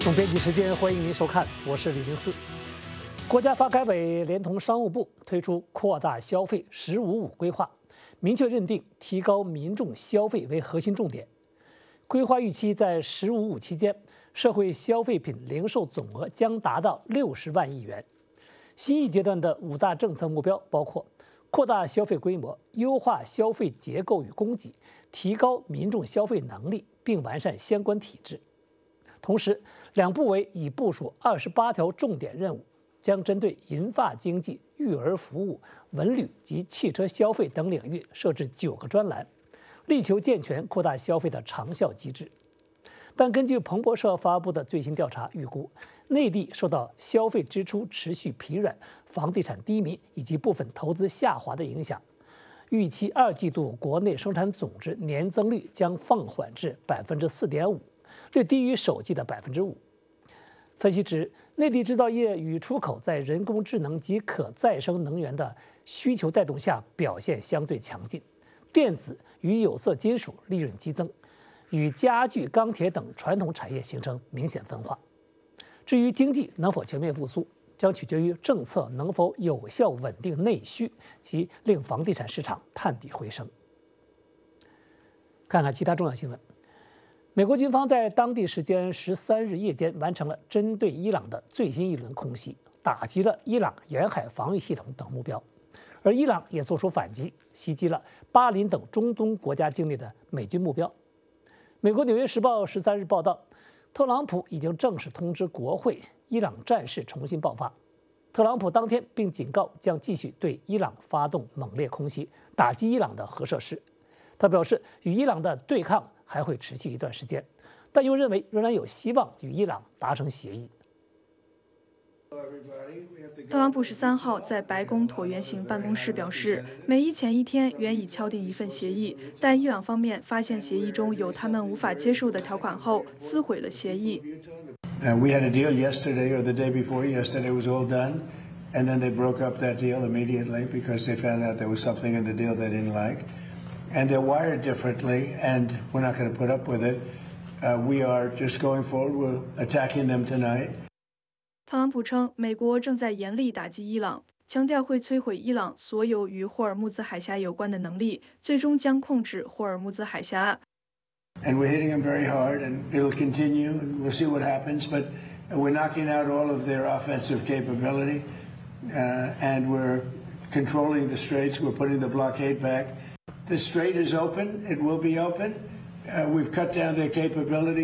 总编辑时间，欢迎您收看，我是李明四。国家发改委连同商务部推出扩大消费“十五五”规划，明确认定提高民众消费为核心重点。规划预期在“十五五”期间，社会消费品零售总额将达到60万亿元。新一阶段的5大政策目标包括扩大消费规模、优化消费结构与供给、提高民众消费能力，并完善相关体制。同时，两部委已部署28条重点任务，将针对银发经济、育儿服务、文旅及汽车消费等领域设置9个专栏，力求健全扩大消费的长效机制。但根据彭博社发布的最新调查预估，内地受到消费支出持续疲软、房地产低迷以及部分投资下滑的影响，预期2季度国内生产总值年增率将放缓至4.5%，略低于首季的5%。分析指，内地制造业与出口在人工智能及可再生能源的需求带动下表现相对强劲，电子与有色金属利润激增，与家具、钢铁等传统产业形成明显分化。至于经济能否全面复苏，将取决于政策能否有效稳定内需及令房地产市场探底回升。看看其他重要新闻。美国军方在当地时间13日夜间完成了针对伊朗的最新一轮空袭，打击了伊朗沿海防御系统等目标，而伊朗也作出反击，袭击了巴林等中东国家境内的美军目标。美国《纽约时报》13日报道，特朗普已经正式通知国会，伊朗战事重新爆发。特朗普当天并警告将继续对伊朗发动猛烈空袭，打击伊朗的核设施。他表示，与伊朗的对抗还会持续一段时间，但又认为仍然有希望与伊朗达成协议。 特朗普13号在白宫椭圆形办公室表示，美伊前一天原已敲定一份协议，但伊朗方面发现协议中有他们无法接受的条款后，撕毁了协议。 We had a deal yesterday or the day before yesterday was all done, and then they broke up that deal immediately because they found out there was something in the deal they didn't like. And they're wired differently, and we're not going to put up with it. We are just going forward. We're attacking them tonight. 特朗普称，美国正在严厉打击伊朗，强调会摧毁伊朗所有与霍尔木兹海峡有关的能力，最终将控制霍尔木兹海峡。 And we're hitting them very hard, and it'll continue, and we'll see what happens. But we're knocking out all of their offensive capability, and we're controlling the straits. We're putting the blockade back. The strait is open. It will be open. We've cut down their capability.